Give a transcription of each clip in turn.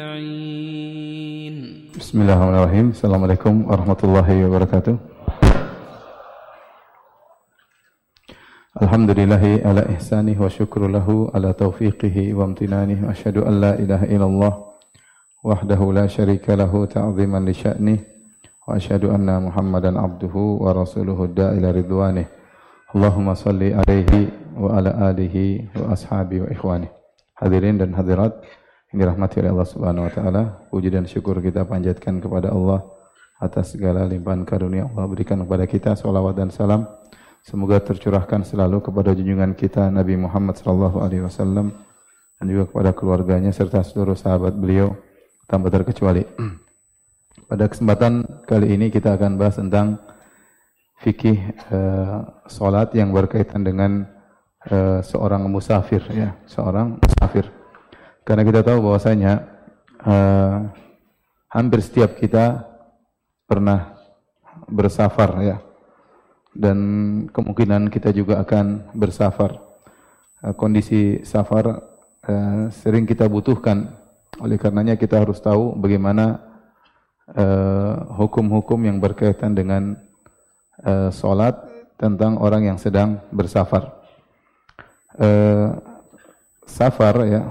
Bismillahirrahmanirrahim. Assalamualaikum warahmatullahi wabarakatuh. Alhamdulillahi ala ihsanih wa syukru lahu ala taufiqihi wa amtinanih wa asyhadu an la ilaha illallah wahdahu la syarika lahu ta'ziman li sya'nih wa asyhadu anna Muhammadan abduhu wa rasuluhu da'ila ridwanih. Allahumma salli alaihi wa ala alihi wa ashabihi wa ikhwanih. Hadirin dan hadirat yang dirahmati oleh Allah Subhanahu wa taala, puji dan syukur kita panjatkan kepada Allah atas segala limpahan karunia Allah berikan kepada kita. Shalawat dan salam semoga tercurahkan selalu kepada junjungan kita Nabi Muhammad sallallahu alaihi wasallam dan juga kepada keluarganya serta seluruh sahabat beliau tanpa terkecuali. Pada kesempatan kali ini kita akan bahas tentang fikih salat yang berkaitan dengan seorang musafir, ya, seorang musafir. Karena kita tahu bahwasanya hampir setiap kita pernah bersafar, ya, dan kemungkinan kita juga akan bersafar. Kondisi safar sering kita butuhkan, oleh karenanya kita harus tahu bagaimana hukum-hukum yang berkaitan dengan salat tentang orang yang sedang bersafar. Safar, ya.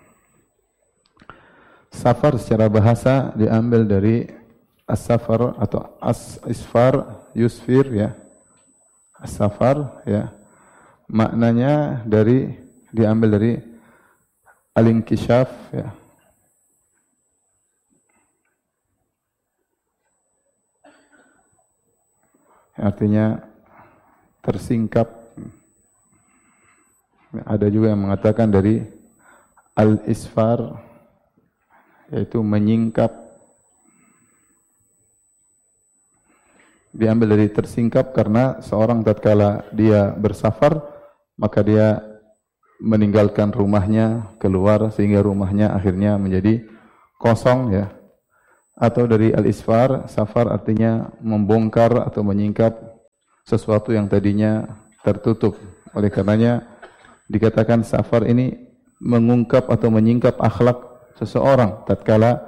Safar secara bahasa diambil dari as-safar atau as-isfar, yusfir, ya. As-safar, ya. Maknanya diambil dari al-inkishaf, ya. Artinya tersingkap. Ada juga yang mengatakan dari al-isfar, yaitu menyingkap. Diambil dari tersingkap karena seorang tatkala dia bersafar, maka dia meninggalkan rumahnya, keluar sehingga rumahnya akhirnya menjadi kosong, ya. Atau dari al-isfar, safar artinya membongkar atau menyingkap sesuatu yang tadinya tertutup. Oleh karenanya dikatakan safar ini mengungkap atau menyingkap akhlak seseorang tatkala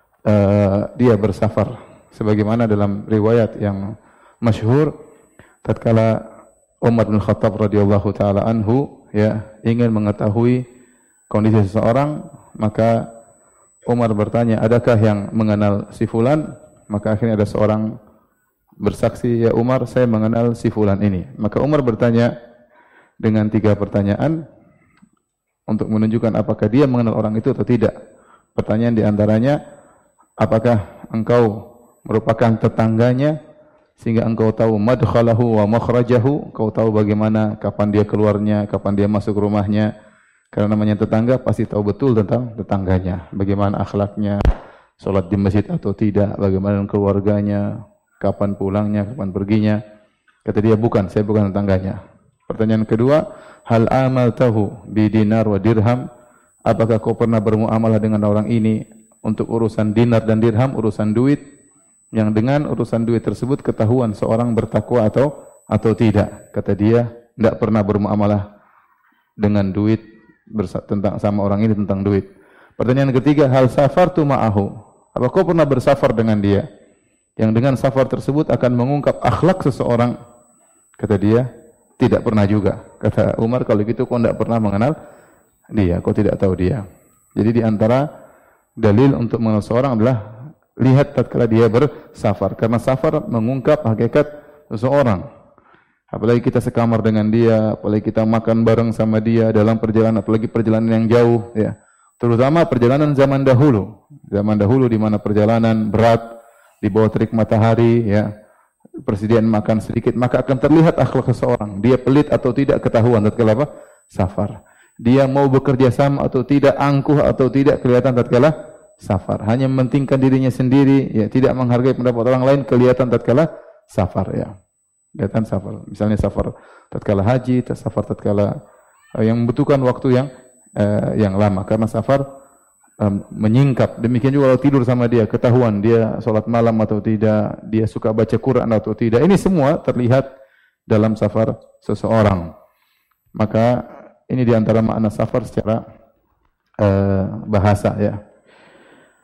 dia bersafar. Sebagaimana dalam riwayat yang masyhur, tatkala Umar bin Khattab radhiyallahu taala anhu, ya, ingin mengetahui kondisi seseorang, maka Umar bertanya, adakah yang mengenal si fulan? Maka akhirnya ada seorang bersaksi, ya Umar, saya mengenal si fulan ini. Maka Umar bertanya dengan 3 pertanyaan untuk menunjukkan apakah dia mengenal orang itu atau tidak. Pertanyaan diantaranya, apakah engkau merupakan tetangganya sehingga engkau tahu madkhalahu wa makhrajahu, engkau tahu bagaimana kapan dia keluarnya, kapan dia masuk rumahnya. Karena namanya tetangga pasti tahu betul tentang tetangganya, bagaimana akhlaknya, sholat di masjid atau tidak, bagaimana keluarganya, kapan pulangnya, kapan perginya. Kata dia, bukan, saya bukan tetangganya. Pertanyaan kedua, hal amaltahu bi dinar wa dirham, apakah kau pernah bermuamalah dengan orang ini untuk urusan dinar dan dirham, urusan duit, yang dengan urusan duit tersebut ketahuan seorang bertakwa atau tidak? Kata dia, tidak pernah bermuamalah dengan duit, tentang sama orang ini tentang duit. Pertanyaan ketiga, hal safartu ma'ahu, apa kau pernah bersafar dengan dia, yang dengan safar tersebut akan mengungkap akhlak seseorang? Kata dia, tidak pernah juga. Kata Umar, kalau gitu kau tidak pernah mengenal dia, kau tidak tahu dia. Jadi di antara dalil untuk mengenal seorang adalah lihat tatkala dia bersafar, karena safar mengungkap hakikat seseorang. Apalagi kita sekamar dengan dia, apalagi kita makan bareng sama dia dalam perjalanan, apalagi perjalanan yang jauh, ya. Terutama perjalanan zaman dahulu. Zaman dahulu di mana perjalanan berat, di bawah terik matahari, ya. Persediaan makan sedikit, maka akan terlihat akhlak seseorang. Dia pelit atau tidak ketahuan tatkala apa? Safar. Dia mau bekerja sama atau tidak, angkuh atau tidak, kelihatan tatkala safar. Hanya mementingkan dirinya sendiri, ya, tidak menghargai pendapat orang lain, kelihatan tatkala safar, ya. Kelihatan safar. Misalnya safar tatkala haji, safar tatkala yang membutuhkan waktu yang lama, karena safar menyingkap. Demikian juga kalau tidur sama dia, ketahuan dia sholat malam atau tidak, dia suka baca Quran atau tidak. Ini semua terlihat dalam safar seseorang. Maka ini diantara makna safar secara bahasa, ya.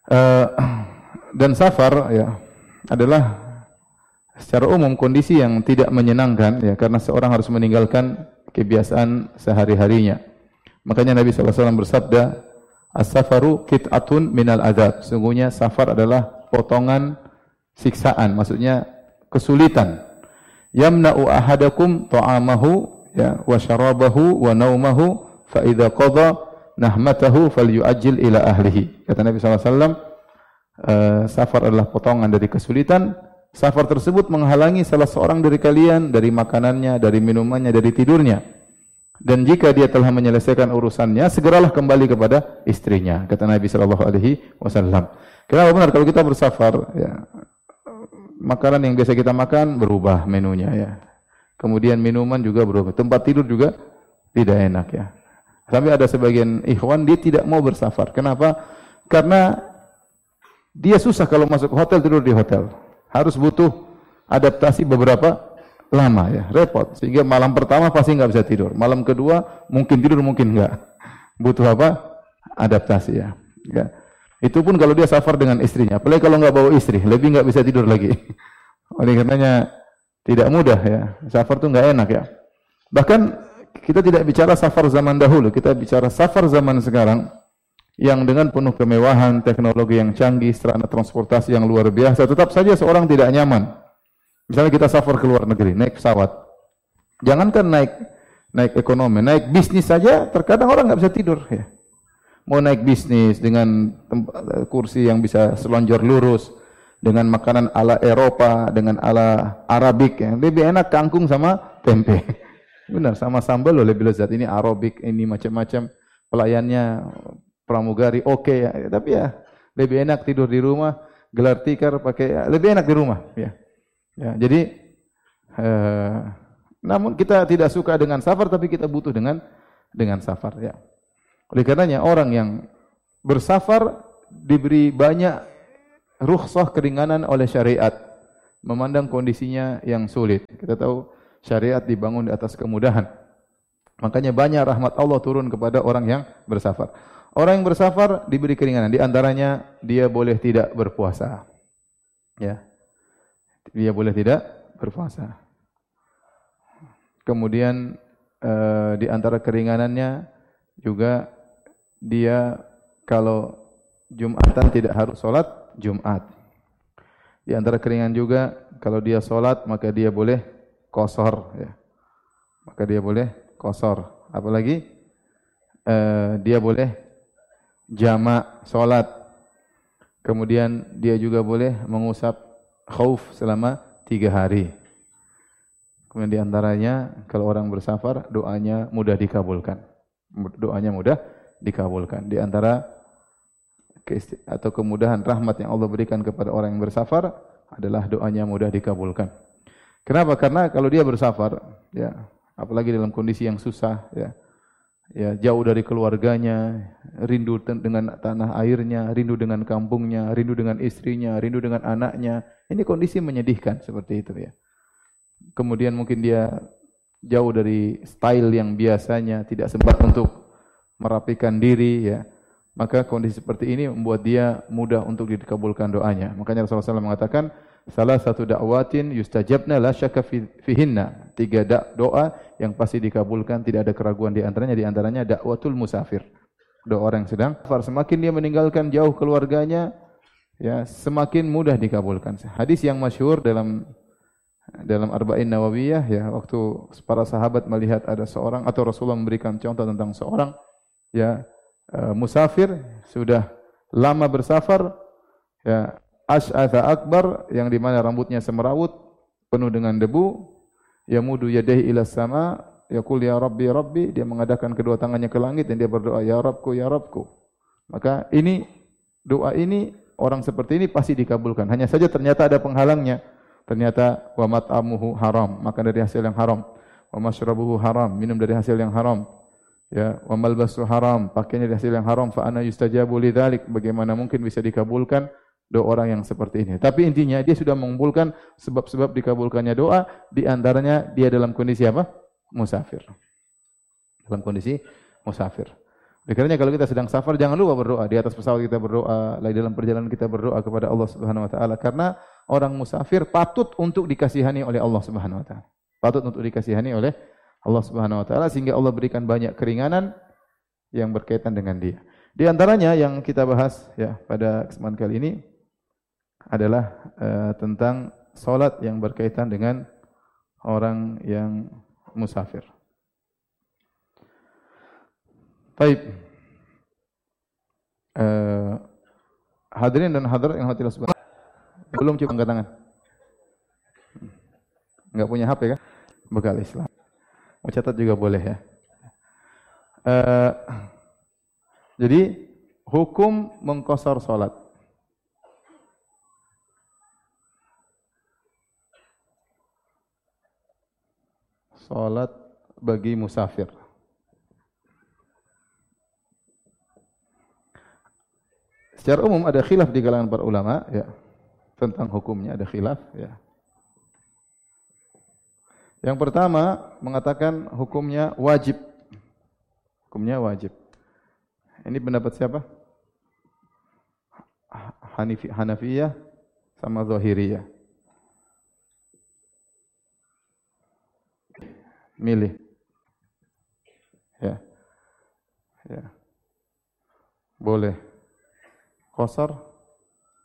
Eh, dan safar ya adalah secara umum kondisi yang tidak menyenangkan ya, karena seorang harus meninggalkan kebiasaan sehari-harinya. Makanya Nabi SAW bersabda, as-safaru qit'atun minal adzab. Sungguhnya safar adalah potongan siksaan, maksudnya kesulitan. Yamna'u ahadakum ta'amahu ya wa syarabahu wa naumahu fa idza qada nahmatahu falyu'ajjil ila ahlihi. Kata Nabi SAW, safar adalah potongan dari kesulitan. Safar tersebut menghalangi salah seorang dari kalian dari makanannya, dari minumannya, dari tidurnya. Dan jika dia telah menyelesaikan urusannya, segeralah kembali kepada istrinya. Kata Nabi SAW. Kenapa benar kalau kita bersafar, ya, makanan yang biasa kita makan berubah menunya, ya. Kemudian minuman juga berubah. Tempat tidur juga tidak enak, ya. Sampai ada sebagian ikhwan dia tidak mau bersafar. Kenapa? Karena dia susah kalau masuk hotel, tidur di hotel. Harus butuh adaptasi beberapa lama, ya, repot. Sehingga malam pertama pasti nggak bisa tidur. Malam kedua mungkin tidur, mungkin nggak. Butuh apa? Adaptasi, ya. Ya. Itu pun kalau dia safar dengan istrinya. Apalagi kalau nggak bawa istri, lebih nggak bisa tidur lagi. Oleh karenanya tidak mudah, ya. Safar itu nggak enak, ya. Bahkan kita tidak bicara safar zaman dahulu, kita bicara safar zaman sekarang yang dengan penuh kemewahan, teknologi yang canggih, sarana transportasi yang luar biasa, tetap saja seorang tidak nyaman. Misalnya kita safar ke luar negeri, naik pesawat. Jangankan naik ekonomi, naik bisnis saja terkadang orang nggak bisa tidur, ya. Mau naik bisnis dengan kursi yang bisa selonjor lurus, dengan makanan ala Eropa, dengan ala Arabik, ya. Lebih enak kangkung sama tempe. Benar, sama sambal loh lebih lezat. Ini Arabik, ini macam-macam, pelayannya pramugari, oke, ya. Tapi ya lebih enak tidur di rumah, gelar tikar pakai, ya, lebih enak di rumah, ya. Ya, jadi namun kita tidak suka dengan safar, tapi kita butuh dengan safar, ya. Oleh karenanya orang yang bersafar diberi banyak rukhsah, keringanan oleh syariat, memandang kondisinya yang sulit. Kita tahu syariat dibangun di atas kemudahan. Makanya banyak rahmat Allah turun kepada orang yang bersafar. Orang yang bersafar diberi keringanan, di antaranya dia boleh tidak berpuasa. Ya. Dia boleh tidak berpuasa. Kemudian di antara keringanannya juga dia kalau Jumatan tidak harus sholat Jumat. Di antara keringanan juga kalau dia sholat maka dia boleh qashar, ya. Maka dia boleh qashar. Apalagi dia boleh jamak sholat. Kemudian dia juga boleh mengusap khauf selama 3 hari. Kemudian di antaranya kalau orang bersafar doanya mudah dikabulkan. Doanya mudah dikabulkan. Di antara atau kemudahan rahmat yang Allah berikan kepada orang yang bersafar adalah doanya mudah dikabulkan. Kenapa? Karena kalau dia bersafar, ya, apalagi dalam kondisi yang susah, ya, ya, jauh dari keluarganya, rindu dengan tanah airnya, rindu dengan kampungnya, rindu dengan istrinya, rindu dengan anaknya. Ini kondisi menyedihkan seperti itu, ya. Kemudian mungkin dia jauh dari style yang biasanya, tidak sempat untuk merapikan diri, ya. Maka kondisi seperti ini membuat dia mudah untuk dikabulkan doanya. Makanya Rasulullah SAW mengatakan, salah satu dakwatin yustajabna la syakka fihinna. 3 doa yang pasti dikabulkan, tidak ada keraguan di antaranya dakwatul musafir. Doa orang yang sedang safar, semakin dia meninggalkan jauh keluarganya, ya, semakin mudah dikabulkan. Hadis yang masyhur dalam Arba'in Nawawiyah, ya, waktu para sahabat melihat ada seorang atau Rasulullah memberikan contoh tentang seorang, ya, musafir sudah lama bersafar, ya, Ash'atha akbar, yang di mana rambutnya semerawut, penuh dengan debu, yamudu yadayhi ila sama, yaqul ya Rabbi ya Rabbi, dia mengadakan kedua tangannya ke langit dan dia berdoa ya Rabbku ya Rabbku. Maka ini doa ini orang seperti ini pasti dikabulkan. Hanya saja ternyata ada penghalangnya. Ternyata wa mat'amuhu haram, makan dari hasil yang haram. Wa masyrabuhu haram, minum dari hasil yang haram. Ya, wa malbasu haram, pakainya dari hasil yang haram. Fa ana yustajabu lidzalik, bagaimana mungkin bisa dikabulkan doa orang yang seperti ini. Tapi intinya dia sudah mengumpulkan sebab-sebab dikabulkannya doa, di antaranya dia dalam kondisi apa? Musafir. Dalam kondisi musafir. Dikiranya kalau kita sedang safar jangan lupa berdoa. Di atas pesawat kita berdoa, lagi dalam perjalanan kita berdoa kepada Allah Subhanahu wa taala karena orang musafir patut untuk dikasihani oleh Allah Subhanahu wa taala. Patut untuk dikasihani oleh Allah Subhanahu wa taala sehingga Allah berikan banyak keringanan yang berkaitan dengan dia. Di antaranya yang kita bahas ya pada kesempatan kali ini adalah tentang salat yang berkaitan dengan orang yang musafir. Baik. Hadirin dan hadirat yang hati Allah belum coba angkat tangan. Enggak punya HP kan? Bekal Islam. Mau catat juga boleh ya. Jadi hukum mengqashar salat. Salat bagi musafir. Secara umum ada khilaf di kalangan para ulama ya tentang hukumnya, ada khilaf ya. Yang pertama mengatakan hukumnya wajib. Hukumnya wajib. Ini pendapat siapa? Hanafiyah sama Zahiriyah. Milih. Ya. Ya. Boleh. Qashar